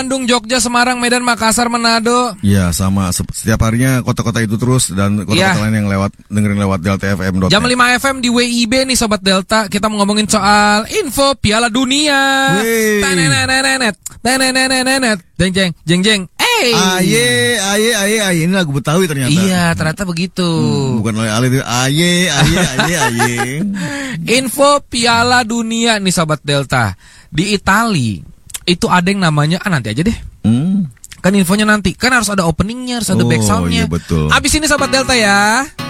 Bandung, Jogja, Semarang, Medan, Makassar, Manado. Ya sama setiap harinya kota-kota itu terus dan kota-kota lain yang dengerin lewat deltafm.net. Jam 5 FM di WIB nih Sobat Delta. Kita mau ngomongin soal info Piala Dunia. Jeng jeng. Aye. Ini lagu Betawi ternyata. Iya, ternyata begitu. Bukan oleh Ale itu. Aye. Info Piala Dunia nih Sobat Delta. Di Itali itu ada yang namanya nanti aja deh. Kan infonya nanti. Kan harus ada openingnya, harus ada back soundnya. Iya betul. Abis ini Sobat Delta ya.